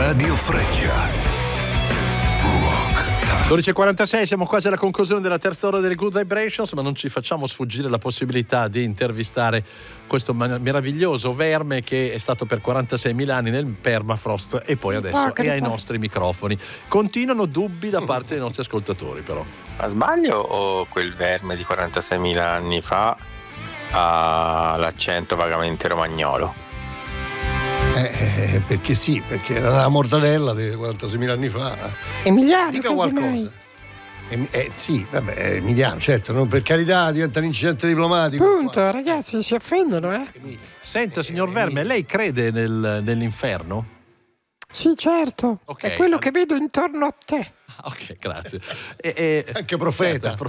Radio Freccia. 12.46, siamo quasi alla conclusione della terza ora delle Good Vibrations, ma non ci facciamo sfuggire la possibilità di intervistare questo meraviglioso verme che è stato per 46.000 anni nel permafrost e poi adesso è ai nostri microfoni. Continuano dubbi da parte dei nostri ascoltatori, però. Ma sbaglio o quel verme di 46.000 anni fa ha l'accento vagamente romagnolo? Perché sì, perché era la mortadella di 46.000 anni fa. Emiliano, dica qualcosa. Sì, vabbè, Emiliano, certo, non per carità, diventa un incidente diplomatico. Punto, ragazzi, si offendono, Senta, signor Verme, lei crede nell'inferno? Sì, certo. Okay. È quello che vedo intorno a te. Ok, grazie. Anche profeta. Certo,